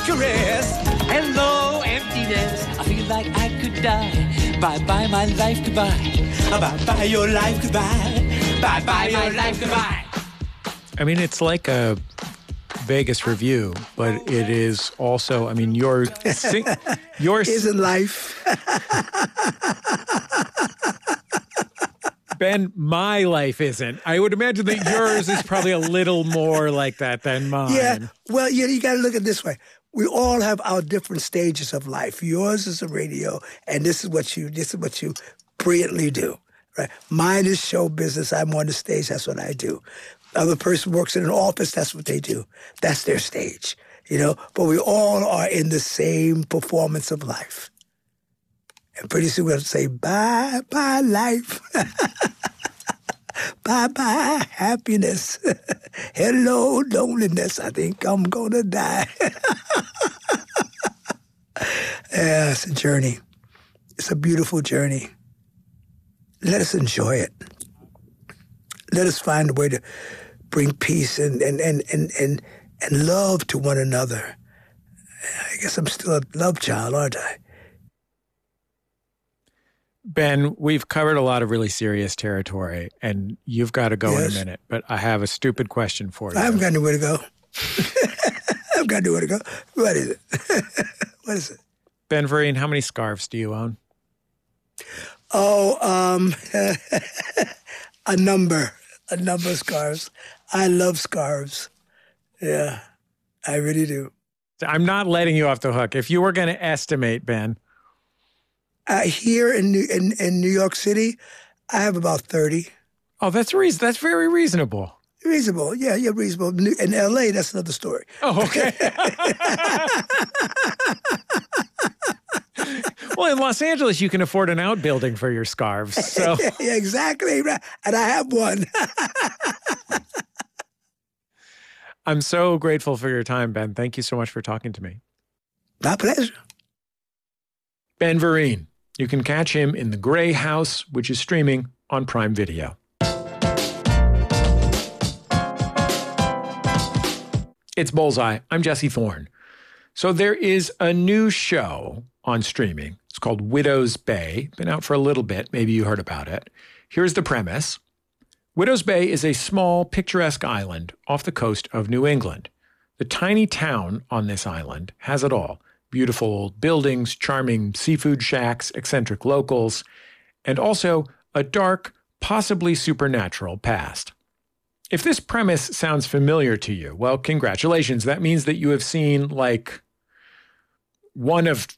caress. Hello, emptiness. I feel like I could die. Bye-bye, my life, goodbye. Bye-bye, your life, goodbye. Bye-bye, your life, goodbye. I mean, it's like a Vegas Review, but it is also, I mean, your isn't life. Ben, my life isn't. I would imagine that yours is probably a little more like that than mine. Yeah, well, you got to look at it this way. We all have our different stages of life. Yours is a radio, and this is what you brilliantly do, right? Mine is show business. I'm on the stage. That's what I do. Other person works in an office. That's what they do. That's their stage, you know. But we all are in the same performance of life. And pretty soon we'll have to say, bye-bye life. Bye-bye happiness. Hello loneliness. I think I'm going to die. Yeah, it's a journey. It's a beautiful journey. Let us enjoy it. Let us find a way to bring peace and love to one another. I guess I'm still a love child, aren't I? Ben, we've covered a lot of really serious territory, and you've got to go in a minute, but I have a stupid question for you. I haven't got nowhere to go. I've got nowhere to go. What is it? What is it? Ben Vereen, how many scarves do you own? Oh, a number of scarves. I love scarves. Yeah, I really do. I'm not letting you off the hook. If you were going to estimate, Ben. Here in New York City, I have about 30. Oh, that's very reasonable. Reasonable, yeah, reasonable. In L.A., that's another story. Oh, okay. Well, in Los Angeles, you can afford an outbuilding for your scarves. So. Yeah, exactly. And I have one. I'm so grateful for your time, Ben. Thank you so much for talking to me. My pleasure. Ben Vereen. You can catch him in The Gray House, which is streaming on Prime Video. It's Bullseye. I'm Jesse Thorne. So there is a new show on streaming. It's called Widow's Bay. Been out for a little bit. Maybe you heard about it. Here's the premise. Widow's Bay is a small, picturesque island off the coast of New England. The tiny town on this island has it all. Beautiful old buildings, charming seafood shacks, eccentric locals, and also a dark, possibly supernatural past. If this premise sounds familiar to you, well, congratulations. That means that you have seen like one of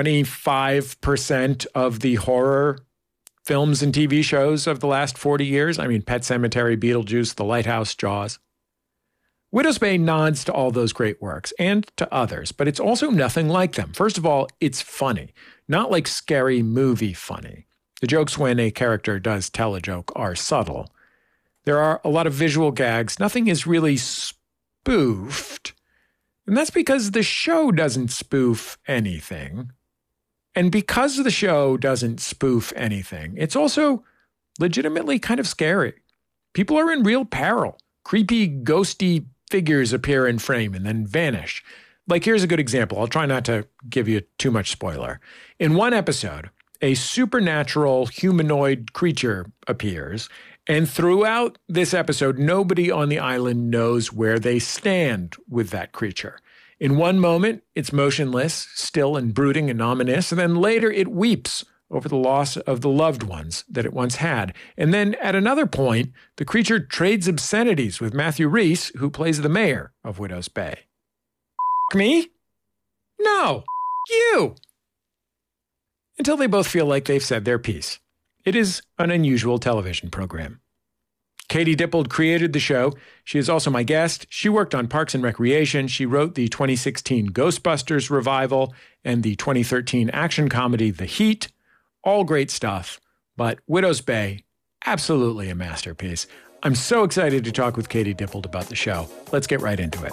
25% of the horror films and TV shows of the last 40 years. I mean, Pet Sematary, Beetlejuice, The Lighthouse, Jaws. Widow's Bay nods to all those great works and to others, but it's also nothing like them. First of all, it's funny, not like scary movie funny. The jokes when a character does tell a joke are subtle. There are a lot of visual gags. Nothing is really spoofed. And that's because the show doesn't spoof anything. And because the show doesn't spoof anything, it's also legitimately kind of scary. People are in real peril. Creepy, ghosty figures appear in frame and then vanish. Like, here's a good example. I'll try not to give you too much spoiler. In one episode, a supernatural humanoid creature appears, and throughout this episode, nobody on the island knows where they stand with that creature. In one moment, it's motionless, still and brooding and ominous, and then later it weeps over the loss of the loved ones that it once had. And then at another point, the creature trades obscenities with Matthew Rhys, who plays the mayor of Widow's Bay. Me? No, you. Until they both feel like they've said their piece. It is an unusual television program. Katie Dippold created the show. She is also my guest. She worked on Parks and Recreation. She wrote the 2016 Ghostbusters revival and the 2013 action comedy The Heat. All great stuff, but Widow's Bay, absolutely a masterpiece. I'm so excited to talk with Katie Dippold about the show. Let's get right into it.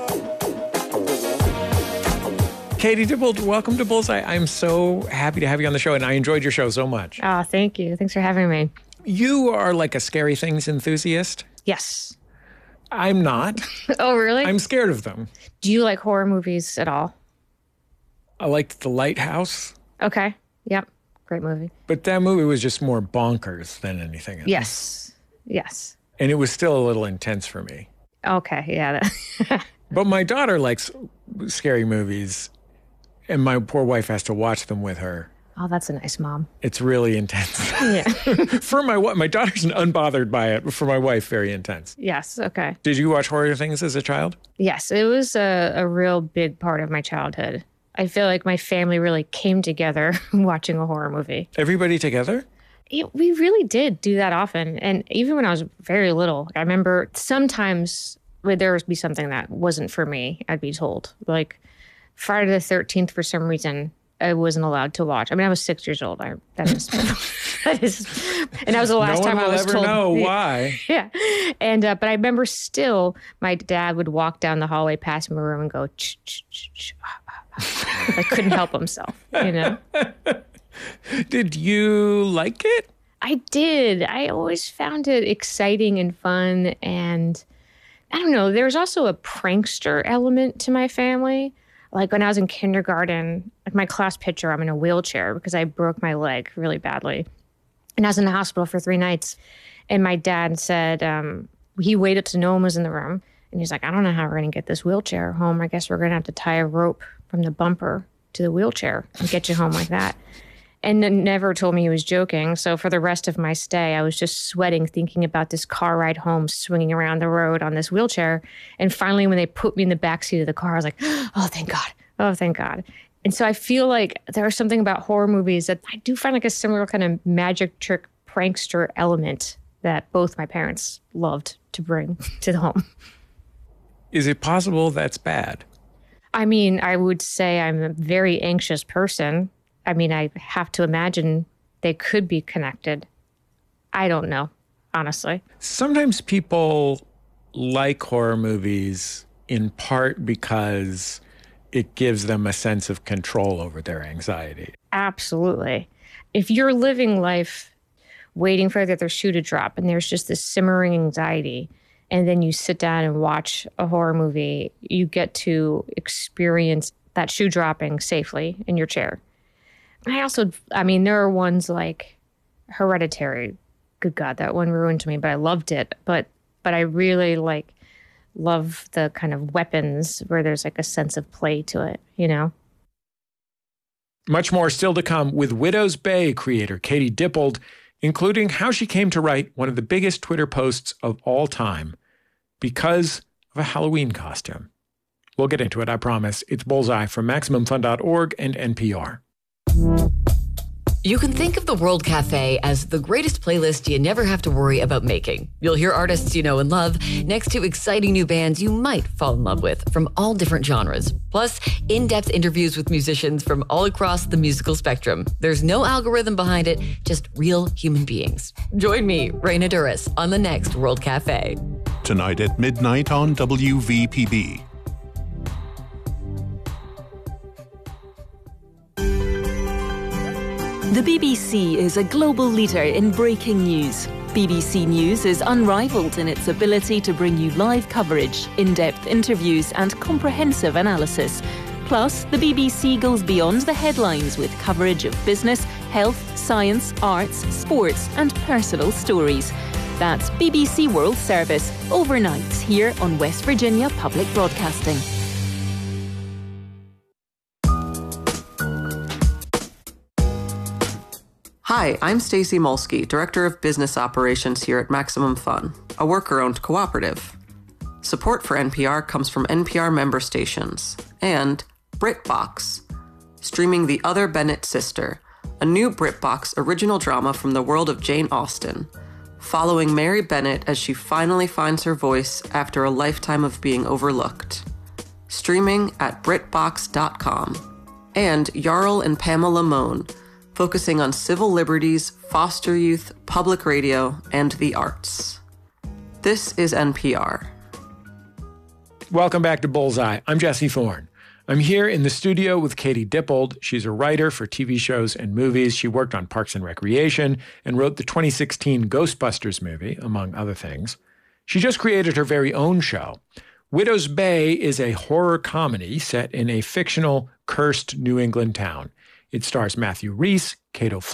Katie Dippold, welcome to Bullseye. I'm so happy to have you on the show, and I enjoyed your show so much. Oh, thank you. Thanks for having me. You are like a scary things enthusiast. Yes. I'm not. Oh, really? I'm scared of them. Do you like horror movies at all? I liked The Lighthouse. Okay. Yep. Great movie. But that movie was just more bonkers than anything else. Yes. And it was still a little intense for me. Okay. Yeah. But my daughter likes scary movies, and my poor wife has to watch them with her. Oh, that's a nice mom. It's really intense. Yeah. For my daughter's unbothered by it, but for my wife, very intense. Yes. Okay. Did you watch horror things as a child? Yes. It was a real big part of my childhood. I feel like my family really came together watching a horror movie. Everybody together? We really did do that often. And even when I was very little, I remember sometimes there would be something that wasn't for me, I'd be told. Like Friday the 13th, for some reason, I wasn't allowed to watch. I mean, I was 6 years old. That is, and that was the last time I was told. No one will ever know why. Yeah. And, but I remember still, my dad would walk down the hallway past my room and go, ch, ch, ch, ch. I couldn't help himself, you know? Did you like it? I did. I always found it exciting and fun. And I don't know, there's also a prankster element to my family. Like when I was in kindergarten, like my class picture, I'm in a wheelchair because I broke my leg really badly. And I was in the hospital for 3 nights. And my dad said, he waited till no one was in the room. And he's like, I don't know how we're going to get this wheelchair home. I guess we're going to have to tie a rope from the bumper to the wheelchair and get you home like that. And then never told me he was joking. So for the rest of my stay, I was just sweating thinking about this car ride home, swinging around the road on this wheelchair. And finally, when they put me in the backseat of the car, I was like, oh, thank God. Oh, thank God. And so I feel like there's something about horror movies that I do find like a similar kind of magic trick prankster element that both my parents loved to bring to the home. Is it possible that's bad? I mean, I would say I'm a very anxious person. I mean, I have to imagine they could be connected. I don't know, honestly. Sometimes people like horror movies in part because it gives them a sense of control over their anxiety. Absolutely. If you're living life waiting for the other shoe to drop and there's just this simmering anxiety, and then you sit down and watch a horror movie, you get to experience that shoe dropping safely in your chair. I mean, there are ones like Hereditary. Good God, that one ruined me, but I loved it. But I really love the kind of weapons where there's like a sense of play to it, you know? Much more still to come with Widow's Bay creator Katie Dippold, including how she came to write one of the biggest Twitter posts of all time because of a Halloween costume. We'll get into it, I promise. It's Bullseye from MaximumFun.org and NPR. You can think of the World Cafe as the greatest playlist you never have to worry about making. You'll hear artists you know and love next to exciting new bands you might fall in love with from all different genres. Plus, in-depth interviews with musicians from all across the musical spectrum. There's no algorithm behind it, just real human beings. Join me, Raina Duras, on the next World Cafe. Tonight at midnight on WVPB. The BBC is a global leader in breaking news. BBC News is unrivaled in its ability to bring you live coverage, in-depth interviews and comprehensive analysis. Plus, the BBC goes beyond the headlines with coverage of business, health, science, arts, sports and personal stories. That's BBC World Service, overnights here on West Virginia Public Broadcasting. Hi, I'm Stacey Molsky, Director of Business Operations here at Maximum Fun, a worker-owned cooperative. Support for NPR comes from NPR member stations and BritBox, streaming The Other Bennett Sister, a new BritBox original drama from the world of Jane Austen, following Mary Bennett as she finally finds her voice after a lifetime of being overlooked. Streaming at BritBox.com. And Jarl and Pamela Mohn, focusing on civil liberties, foster youth, public radio, and the arts. This is NPR. Welcome back to Bullseye. I'm Jesse Thorne. I'm here in the studio with Katie Dippold. She's a writer for TV shows and movies. She worked on Parks and Recreation and wrote the 2016 Ghostbusters movie, among other things. She just created her very own show, Widow's Bay is a horror comedy set in a fictional, cursed New England town. It stars Matthew Rhys, Cato